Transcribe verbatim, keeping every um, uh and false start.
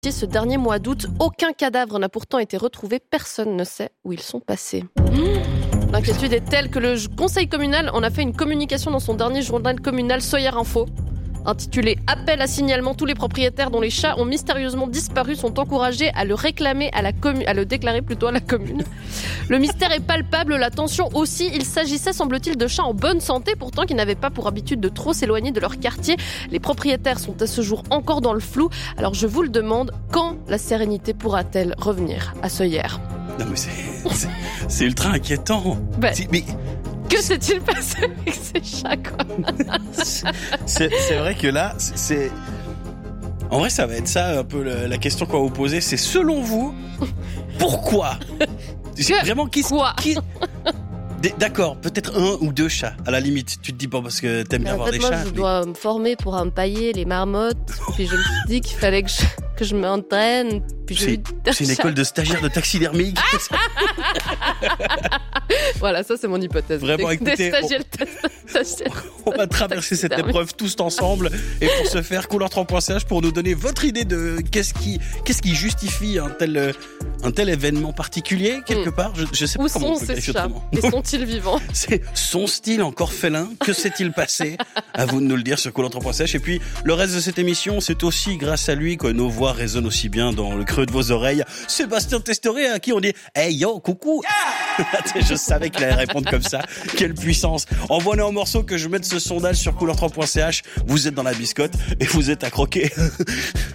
Ce dernier mois d'août, aucun cadavre n'a pourtant été retrouvé. Personne ne sait où ils sont passés. Mmh. L'inquiétude est telle que le conseil communal en a fait une communication dans son dernier journal communal Soyer Info, intitulé « Appel à signalement ». Tous les propriétaires dont les chats ont mystérieusement disparu sont encouragés à le réclamer à la commune, à le déclarer plutôt à la commune. Le mystère est palpable, la tension aussi. Il s'agissait, semble-t-il, de chats en bonne santé, pourtant qui n'avaient pas pour habitude de trop s'éloigner de leur quartier. Les propriétaires sont à ce jour encore dans le flou. Alors je vous le demande, quand la sérénité pourra-t-elle revenir à Soyer ? Non mais c'est, c'est, c'est ultra inquiétant. Ben, c'est, mais... Que s'est-il passé avec ces chats, quoi ? c'est, c'est vrai que là, c'est, c'est... En vrai, ça va être ça, un peu la question qu'on va vous poser. C'est selon vous, pourquoi ? C'est vraiment qui, quoi qui... D'accord, peut-être un ou deux chats, à la limite. Tu te dis, bon, parce que t'aimes bien en avoir fait, des moi, chats. je mais... dois me former pour empailler les marmottes. Puis je me suis dit qu'il fallait que je, que je m'entraîne. Puis je c'est, c'est une école de stagiaires de taxidermie. Voilà, ça c'est mon hypothèse. Vraiment, des, écoutez, des stagiaires, on, stagiaires, on va traverser cette épreuve tous ensemble. Et pour ce faire, couleur trois point c h pour nous donner votre idée de qu'est-ce qui, qu'est-ce qui justifie un tel, un tel événement particulier, quelque mm. part. Je, je sais Où pas comment on sont peut ces chats autrement. Et sont-ils vivants ? C'est son style encore félin. Que s'est-il passé ? À vous de nous le dire sur couleur trois point c h. Et puis, le reste de cette émission, c'est aussi grâce à lui que nos voix résonnent aussi bien dans le creux de vos oreilles. Sébastien Testoré, à qui on dit « Hey yo, coucou !» Je savais qu'il allait répondre comme ça. Quelle puissance. Envoyez un morceau que je mette ce sondage sur couleur trois point c h. Vous êtes dans la biscotte et vous êtes à croquer.